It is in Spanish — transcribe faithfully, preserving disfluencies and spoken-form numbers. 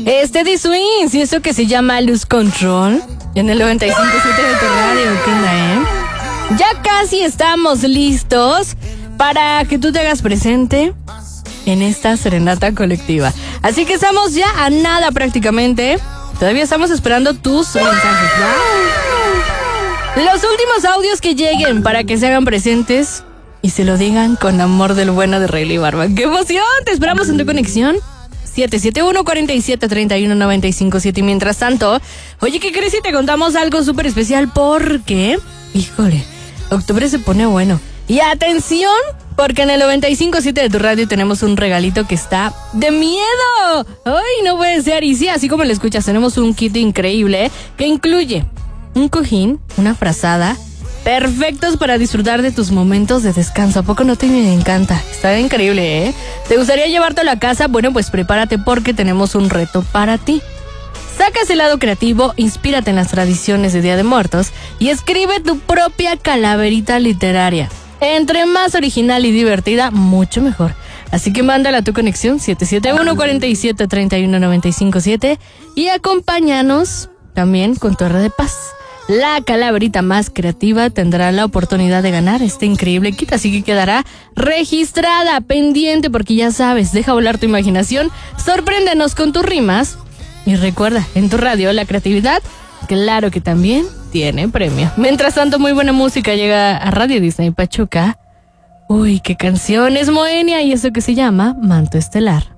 Este de Swings y eso que se llama Lose Control en el noventa y cinco punto siete de tu radio. ¿Qué onda, eh? Ya casi estamos listos para que tú te hagas presente en esta serenata colectiva. Así que estamos ya a nada prácticamente. Todavía estamos esperando tus mensajes. ¡Wow! Los últimos audios que lleguen para que se hagan presentes y se lo digan con amor del bueno de Rayleigh Barba. ¡Qué emoción! Te esperamos en tu conexión siete siete uno, cuatro siete, tres uno, nueve cinco siete. Y mientras tanto, oye, ¿qué crees si te contamos algo súper especial? Porque, híjole, octubre se pone bueno. Y atención, porque en el noventa y cinco punto siete de tu radio tenemos un regalito que está de miedo. ¡Ay, no puede ser! Y sí, así como lo escuchas, tenemos un kit increíble que incluye un cojín, una frazada, perfectos para disfrutar de tus momentos de descanso. ¿A poco no te encanta? Está increíble, ¿eh? ¿Te gustaría llevártelo a casa? Bueno, pues prepárate porque tenemos un reto para ti. Saca ese lado creativo, inspírate en las tradiciones de Día de Muertos y escribe tu propia calaverita literaria. Entre más original y divertida, mucho mejor. Así que mándala a tu conexión siete siete uno, cuatro siete, tres uno, nueve cinco siete y acompáñanos también con tu R de Paz. La calaverita más creativa tendrá la oportunidad de ganar este increíble kit, así que quedará registrada, pendiente, porque ya sabes, deja volar tu imaginación, sorpréndenos con tus rimas y recuerda, en tu radio la creatividad, claro que también tiene premio. Mientras tanto, muy buena música llega a Radio Disney Pachuca. Uy, qué canción es Moenia y eso que se llama Manto Estelar.